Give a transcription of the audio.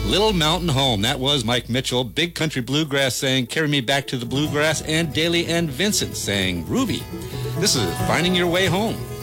Little Mountain Home. That was Mike Mitchell. Big Country Bluegrass saying Carry Me Back to the Bluegrass, and Daly and Vincent saying Ruby. This is Finding Your Way Home.